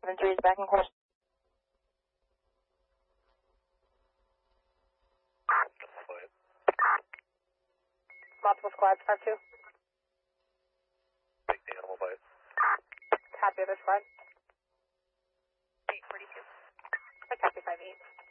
573 is back in course. Multiple squads, 5-2. Take the animal bite. Copy other squad. 842. I copy 5-8.